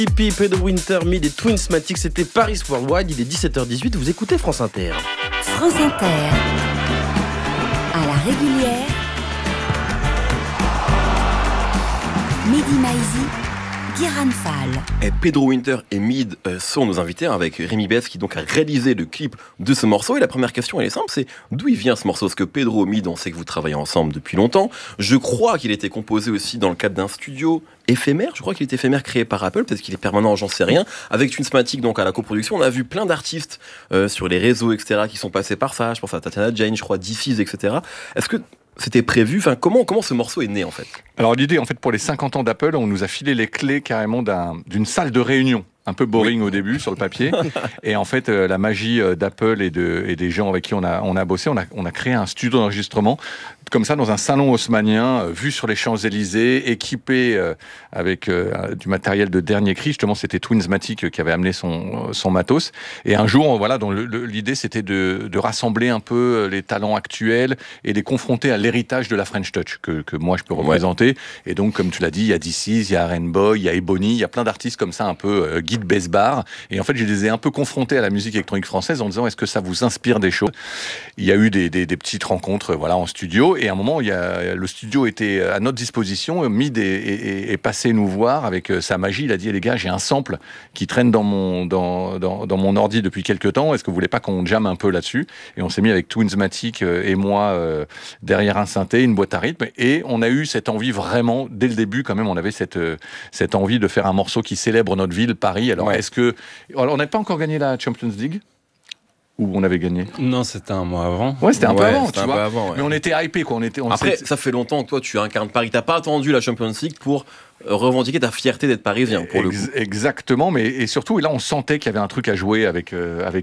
Hippie, Pedro Winter, Mid et Twinsmatic, c'était Paris Worldwide, il est 17h18, vous écoutez France Inter. France Inter, à la régulière, Mehdi Maizi, Guérin Fall. Et Pedro Winter et Mid sont nos invités avec Rémi Bess qui donc a réalisé le clip de ce morceau. Et la première question, elle est simple, c'est d'où il vient ce morceau? Parce que Pedro, Mid, on sait que vous travaillez ensemble depuis longtemps. Je crois qu'il était composé aussi dans le cadre d'un studio éphémère. Je crois qu'il est éphémère créé par Apple, peut-être qu'il est permanent, j'en sais rien. Avec Twinsmatic, donc à la coproduction, on a vu plein d'artistes sur les réseaux, etc., qui sont passés par ça. Je pense à Tatiana Jane, je crois, DC's, etc. Est-ce que c'était prévu? Enfin, comment ce morceau est né, en fait? Alors, l'idée, en fait, pour les 50 ans d'Apple, on nous a filé les clés carrément d'une salle de réunion. Un peu boring au début sur le papier. Et en fait, la magie d'Apple et des gens avec qui on a bossé, on a créé un studio d'enregistrement comme ça dans un salon haussmannien, vu sur les Champs-Élysées, équipé avec du matériel de dernier cri. Justement, c'était Twinsmatic qui avait amené son matos. Et un jour, voilà, dont l'idée c'était de rassembler un peu les talents actuels et les confronter à l'héritage de la French Touch que moi je peux représenter. Et donc, comme tu l'as dit, il y a DC's, il y a Rainbow, il y a Ebony, il y a plein d'artistes comme ça un peu Guy Besbar. Et en fait, je les ai un peu confrontés à la musique électronique française en disant, est-ce que ça vous inspire des choses? Il y a eu des petites rencontres, voilà, en studio. Et à un moment, le studio était à notre disposition. Mid est passé nous voir avec sa magie. Il a dit, les gars, j'ai un sample qui traîne dans mon ordi depuis quelques temps. Est-ce que vous voulez pas qu'on jamme un peu là-dessus? Et on s'est mis avec Twinsmatic et moi derrière un synthé, une boîte à rythme. Et on a eu cette envie vraiment, dès le début quand même, on avait cette envie de faire un morceau qui célèbre notre ville, Paris. Alors, on n'a pas encore gagné la Champions League? Ou on avait gagné? Non, c'était un mois avant. Ouais, c'était un peu avant, tu vois. Avant, ouais. Mais on était hypés, quoi. Après, ça fait longtemps que toi, tu incarnes Paris. T'as pas attendu la Champions League pour revendiquer ta fierté d'être parisien, pour le coup. Exactement, et surtout, là, on sentait qu'il y avait un truc à jouer avec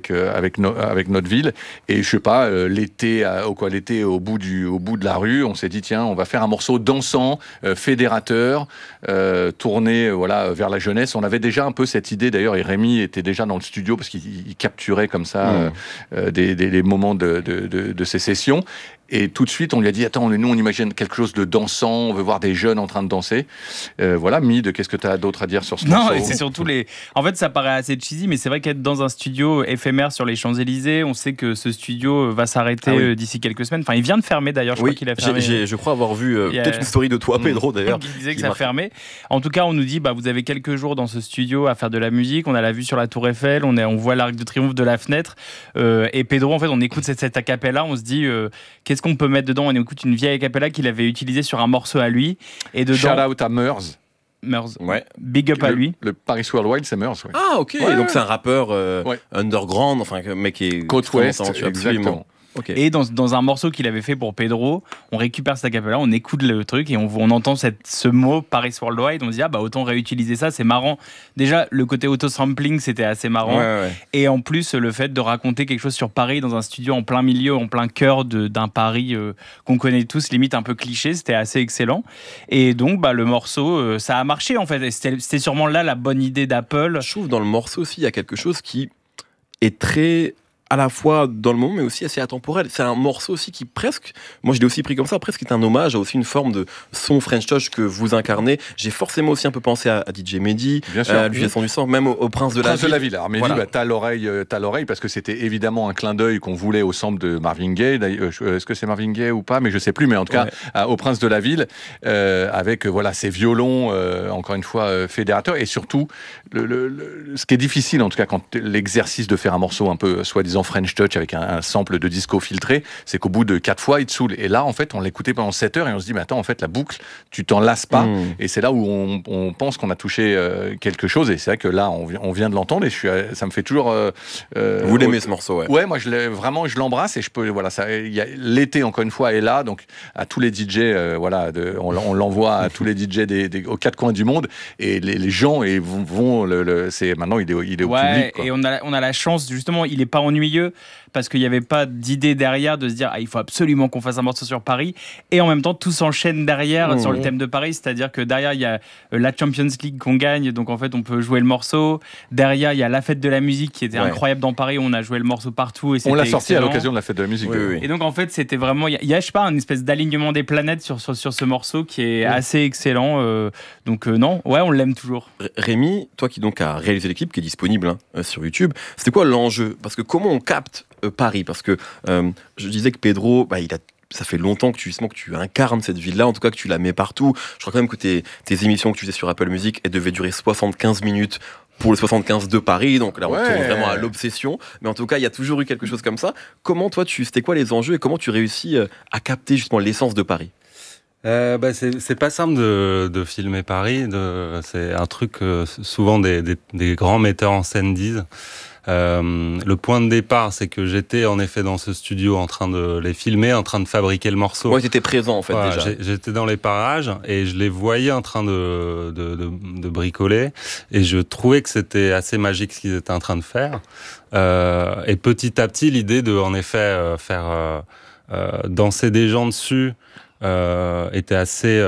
notre ville. Et je sais pas, l'été, au bout de la rue, on s'est dit, tiens, on va faire un morceau dansant, fédérateur, tourné, vers la jeunesse. On avait déjà un peu cette idée, d'ailleurs, et Rémi était déjà dans le studio parce qu'il capturait comme ça des moments de ces sessions. Et tout de suite, on lui a dit, attends, nous, on imagine quelque chose de dansant, on veut voir des jeunes en train de danser. Voilà, Mid, qu'est-ce que tu as d'autre à dire sur ce morceau? Non, c'est surtout En fait, ça paraît assez cheesy, mais c'est vrai qu'être dans un studio éphémère sur les Champs-Élysées, on sait que ce studio va s'arrêter d'ici quelques semaines. Enfin, il vient de fermer, d'ailleurs, je crois qu'il a fermé. Je crois avoir vu peut-être une story de toi, Pedro, d'ailleurs. Qui disait que ça fermait. En tout cas, on nous dit, vous avez quelques jours dans ce studio à faire de la musique, on a la vue sur la Tour Eiffel, on voit l'Arc de Triomphe de la fenêtre, et Pedro, en fait, on écoute cette a cappella, on se dit, qu'est-ce qu'on peut mettre dedans? On écoute une vieille a cappella qu'il avait utilisée sur un morceau à lui. Et dedans, shout out à Meurs. Ouais. Big up à lui. Le Paris Worldwide, c'est Meurs. Ouais. Ah, ok. Ouais. Donc c'est un rappeur underground, enfin, mec qui est Côte Ouest, absolument. Okay. Et dans un morceau qu'il avait fait pour Pedro, on récupère cette acapella, on écoute le truc et on entend ce mot Paris Worldwide, on se dit autant réutiliser ça, c'est marrant. Déjà le côté auto-sampling c'était assez marrant, et en plus le fait de raconter quelque chose sur Paris dans un studio en plein milieu, en plein cœur d'un Paris qu'on connaît tous, limite un peu cliché, c'était assez excellent. Et donc le morceau ça a marché en fait, et c'était sûrement là la bonne idée d'Apple. Je trouve dans le morceau aussi il y a quelque chose qui est très à la fois dans le moment mais aussi assez atemporel. C'est un morceau aussi qui presque, moi je l'ai aussi pris comme ça, presque est un hommage à aussi une forme de son French Touch que vous incarnez. J'ai forcément aussi un peu pensé à DJ Mehdi, à Lucien du Sang, même au Prince de la Ville. Alors Mehdi, t'as l'oreille parce que c'était évidemment un clin d'œil qu'on voulait au sample de Marvin Gaye. Est-ce que c'est Marvin Gaye ou pas? Mais je sais plus. Mais en tout cas, au Prince de la Ville, avec ces violons, encore une fois fédérateurs, et surtout ce qui est difficile en tout cas quand l'exercice de faire un morceau un peu soi-disant French Touch avec un sample de disco filtré, c'est qu'au bout de 4 fois, il te saoule. Et là, en fait, on l'écoutait pendant 7 heures et on se dit, mais attends, en fait, la boucle, tu t'en lasses pas. Et c'est là où on pense qu'on a touché quelque chose. Et c'est vrai que là, on vient de l'entendre et ça me fait toujours... Vous l'aimez ce morceau, Ouais, moi, je l'embrasse et je peux... Voilà, l'été, encore une fois, est là. Donc, à tous les DJ, on l'envoie à tous les DJ aux 4 coins du monde. Et les gens vont... Maintenant, il est au public, quoi. Et on a la chance, justement, il est pas ennuyé milieu parce qu'il n'y avait pas d'idée derrière de se dire il faut absolument qu'on fasse un morceau sur Paris, et en même temps tout s'enchaîne derrière sur le thème de Paris, c'est-à-dire que derrière il y a la Champions League qu'on gagne, donc en fait on peut jouer le morceau, derrière il y a la fête de la musique qui était incroyable dans Paris, on a joué le morceau partout et c'était on l'a sorti excellent. à l'occasion de la fête de la musique. Et donc en fait c'était vraiment, il y a je sais pas, une espèce d'alignement des planètes sur ce morceau qui est assez excellent, donc non, on l'aime toujours. Rémi, toi qui donc a réalisé les clips, qui est disponible sur YouTube, c'était quoi l'enjeu? Parce que comment on capte Paris? Parce que je disais que Pedro, ça fait longtemps que tu incarnes cette ville-là, en tout cas que tu la mets partout. Je crois quand même que tes émissions que tu faisais sur Apple Music, elles devaient durer 75 minutes pour le 75 de Paris, donc là on tourne vraiment à l'obsession, mais en tout cas il y a toujours eu quelque chose comme ça. Comment toi, c'était quoi les enjeux et comment tu réussis à capter justement l'essence de Paris? C'est pas simple de filmer Paris, c'est un truc que souvent des grands metteurs en scène disent. Le point de départ, c'est que j'étais en effet dans ce studio en train de les filmer, en train de fabriquer le morceau. Ouais, t'étais présent en fait déjà. J'étais dans les parages et je les voyais en train de bricoler, et je trouvais que c'était assez magique ce qu'ils étaient en train de faire. Et petit à petit, l'idée de en effet faire danser des gens dessus était assez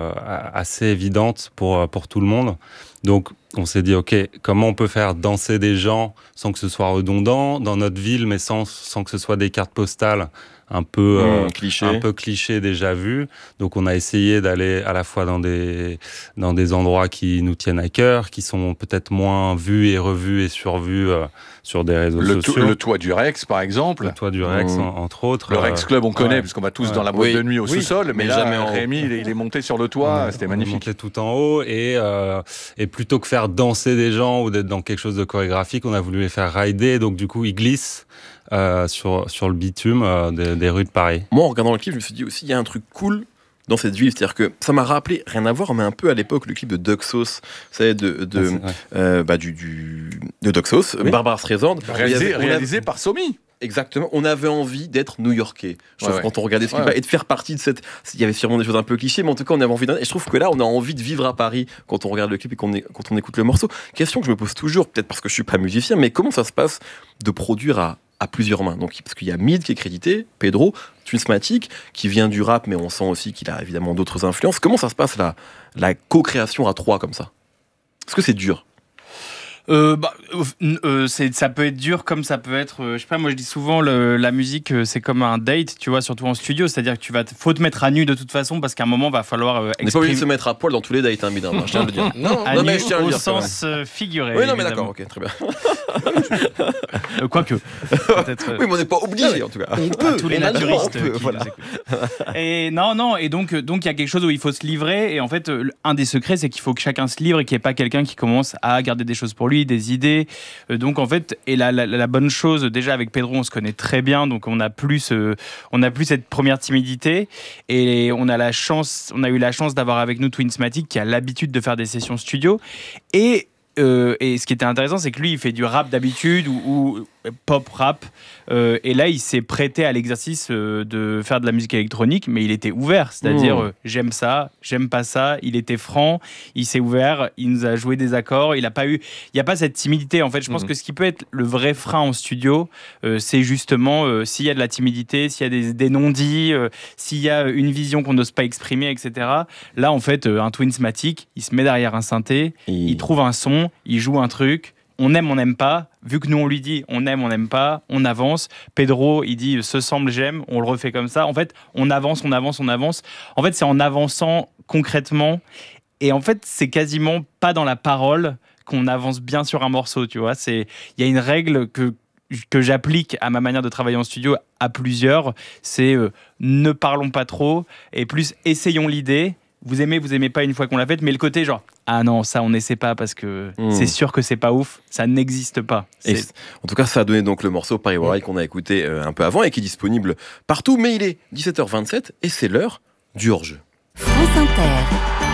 évidente pour tout le monde. Donc on s'est dit, ok, comment on peut faire danser des gens sans que ce soit redondant dans notre ville, mais sans que ce soit des cartes postales un peu cliché déjà vu. Donc on a essayé d'aller à la fois dans des endroits qui nous tiennent à cœur, qui sont peut-être moins vus et revus et survus sur des réseaux sociaux. Le toit du Rex, par exemple. Le toit du Rex, entre autres. Le Rex Club, on connaît, puisqu'on va tous dans la boîte de nuit au sous-sol, mais là, jamais Rémi, il est monté sur le toit, c'était magnifique. Il est monté tout en haut, et plutôt que faire danser des gens ou d'être dans quelque chose de chorégraphique, on a voulu les faire rider, donc du coup, ils glissent sur le bitume des rues de Paris. Moi, en regardant le clip, je me suis dit aussi, il y a un truc cool dans cette ville, c'est-à-dire que ça m'a rappelé, rien à voir, mais un peu à l'époque le clip de Duck Sauce, vous savez, de Duck Sauce, Barbara Streisand, réalisé par Somi. Exactement, on avait envie d'être new-yorkais. Je trouve quand on regardait ce clip et de faire partie de cette. Il y avait sûrement des choses un peu clichés, mais en tout cas, on avait envie d'un. Et je trouve que là, on a envie de vivre à Paris quand on regarde le clip et quand on écoute le morceau. Question que je me pose toujours, peut-être parce que je suis pas musicien, mais comment ça se passe de produire à plusieurs mains? Donc, parce qu'il y a Mid qui est crédité, Pedro, Twinsmatic, qui vient du rap, mais on sent aussi qu'il a évidemment d'autres influences. Comment ça se passe la co-création à trois comme ça? Est-ce que c'est dur? Ça peut être dur comme ça peut être, je sais pas, moi je dis souvent la musique c'est comme un date, tu vois, surtout en studio, c'est-à-dire que faut te mettre à nu de toute façon parce qu'à un moment va falloir on n'est pas obligé de se mettre à poil dans tous les dates, Bidin, je tiens à le dire. Non, mais je tiens à le dire au sens figuré. Oui, non mais d'accord, ok, très bien. Quoique peut-être, oui, mais on n'est pas obligé en tout cas. On peut, tous les naturistes qui nous écoutent. Et non, et donc il y a quelque chose où il faut se livrer, et en fait un des secrets c'est qu'il faut que chacun se livre et qu'il n'y ait pas quelqu'un qui commence à garder des choses pour lui, des idées. Donc en fait, et la bonne chose, déjà avec Pedro, on se connaît très bien, donc on n'a plus cette première timidité, et on a eu la chance d'avoir avec nous Twinsmatic qui a l'habitude de faire des sessions studio, et ce qui était intéressant, c'est que lui, il fait du rap d'habitude ou pop rap, et là, il s'est prêté à l'exercice de faire de la musique électronique, mais il était ouvert, c'est-à-dire j'aime ça, j'aime pas ça. Il était franc, il s'est ouvert, il nous a joué des accords. Il n'y a pas cette timidité. En fait, je pense que ce qui peut être le vrai frein en studio, c'est justement s'il y a de la timidité, s'il y a des non-dits, s'il y a une vision qu'on n'ose pas exprimer, etc. Là, en fait, un Twinsmatic, il se met derrière un synthé, il trouve un son, il joue un truc. On aime, on n'aime pas. Vu que nous, on lui dit on aime, on n'aime pas, on avance. Pedro, il dit ce semble, j'aime, on le refait comme ça. En fait, on avance. En fait, c'est en avançant concrètement. Et en fait, c'est quasiment pas dans la parole qu'on avance bien sur un morceau, tu vois. Il y a une règle que j'applique à ma manière de travailler en studio à plusieurs. C'est ne parlons pas trop, et plus essayons l'idée. Vous aimez pas une fois qu'on l'a faite, mais le côté genre ah non, ça on n'essaie pas parce que c'est sûr que c'est pas ouf, ça n'existe pas. En tout cas, ça a donné donc le morceau Paris Worldwide qu'on a écouté un peu avant et qui est disponible partout, mais il est 17h27 et c'est l'heure du hors-jeu. France Inter.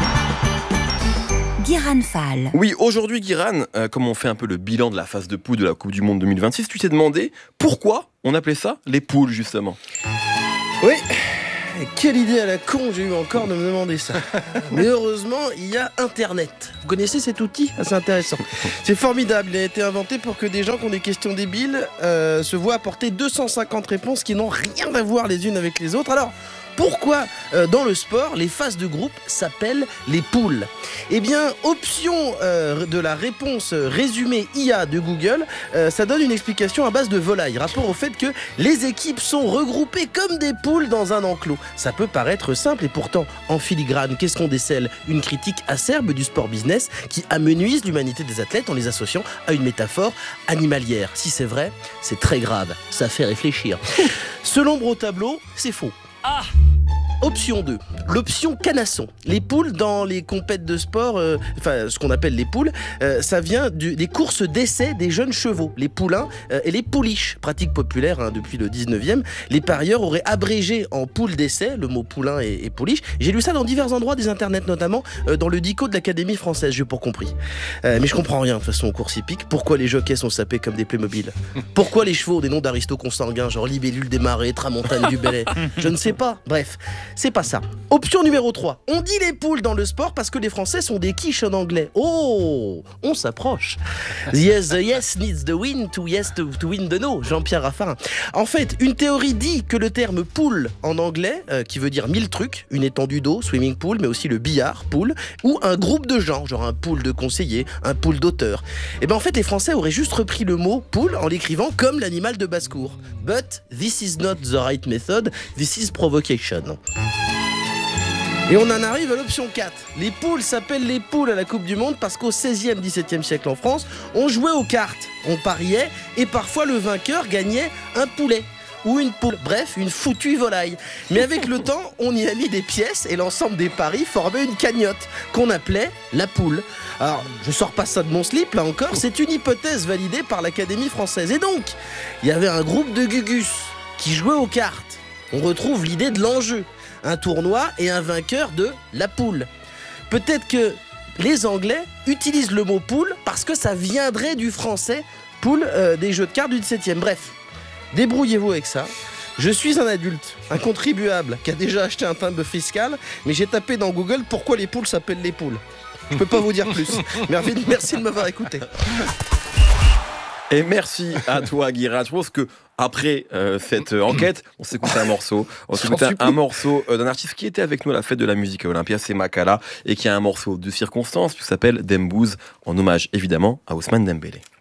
Guiran Fall. Oui, aujourd'hui Guiran, comme on fait un peu le bilan de la phase de poule de la Coupe du Monde 2026, tu t'es demandé pourquoi on appelait ça les poules justement. Oui. Quelle idée à la con j'ai eu encore de me demander ça. Mais heureusement, il y a Internet. Vous connaissez cet outil? C'est intéressant. C'est formidable. Il a été inventé pour que des gens qui ont des questions débiles se voient apporter 250 réponses qui n'ont rien à voir les unes avec les autres. Alors, pourquoi dans le sport, les phases de groupe s'appellent les poules? Eh bien, option de la réponse résumée IA de Google, ça donne une explication à base de volaille, rapport au fait que les équipes sont regroupées comme des poules dans un enclos. Ça peut paraître simple et pourtant, en filigrane, qu'est-ce qu'on décèle? Une critique acerbe du sport business qui amenuise l'humanité des athlètes en les associant à une métaphore animalière. Si c'est vrai, c'est très grave, ça fait réfléchir. Ce l'ombre au tableau, c'est faux. Option 2, l'option canasson. Les poules dans les compètes de sport, ce qu'on appelle les poules, ça vient des courses d'essai des jeunes chevaux, les poulains et les pouliches. Pratique populaire depuis le 19e. Les parieurs auraient abrégé en poule d'essai le mot poulain et pouliche. J'ai lu ça dans divers endroits des internets, notamment dans le dico de l'Académie française, j'ai pas compris. Mais je comprends rien de toute façon aux courses hippiques. Pourquoi les jockeys sont sapés comme des Playmobil? Pourquoi les chevaux ont des noms d'aristos consanguins, genre Libellule des Marais, Tramontane du Bellay? Je ne sais pas. Bref. C'est pas ça. Option numéro 3. On dit les poules dans le sport parce que les Français sont des quiches en anglais. Oh, on s'approche. Yes, the yes needs the win to yes to win the no. Jean-Pierre Raffarin. En fait, une théorie dit que le terme pool en anglais, qui veut dire 1000 trucs, une étendue d'eau, swimming pool, mais aussi le billard, pool, ou un groupe de gens, genre un pool de conseillers, un pool d'auteurs. Et ben en fait, les Français auraient juste repris le mot pool en l'écrivant comme l'animal de basse-cour. But this is not the right method, this is provocation. Et on en arrive à l'option 4. Les poules s'appellent les poules à la Coupe du Monde parce qu'au 16e, 17e siècle en France, on jouait aux cartes, on pariait et parfois le vainqueur gagnait un poulet ou une poule, bref, une foutue volaille. Mais avec le temps, on y a mis des pièces et l'ensemble des paris formait une cagnotte qu'on appelait la poule. Alors, je sors pas ça de mon slip, là encore, c'est une hypothèse validée par l'Académie française. Et donc, il y avait un groupe de gugus qui jouait aux cartes. On retrouve l'idée de l'enjeu. Un tournoi et un vainqueur de la poule. Peut-être que les Anglais utilisent le mot poule parce que ça viendrait du français poule des jeux de cartes du 17e. Bref, débrouillez-vous avec ça. Je suis un adulte, un contribuable qui a déjà acheté un timbre fiscal, mais j'ai tapé dans Google pourquoi les poules s'appellent les poules. Je peux pas vous dire plus. Merci de m'avoir écouté. Et merci à toi, Guira. Je pense que après cette enquête, on s'est écouté un morceau. On s'est écouté un morceau d'un artiste qui était avec nous à la fête de la musique à Olympia, c'est Makala, et qui a un morceau de circonstance qui s'appelle Dembouz, en hommage évidemment à Ousmane Dembélé.